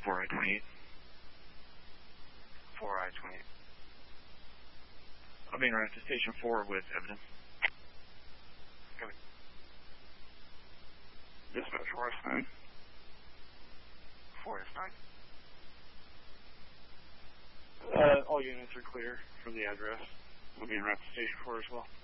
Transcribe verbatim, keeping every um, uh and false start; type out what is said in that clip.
four I twenty-eight. four I twenty-eight. I'll be en route to Station four with evidence. Copy. Dispatch four S nine. four S nine. Uh, all units are clear for the address. We'll be en route to Station four as well.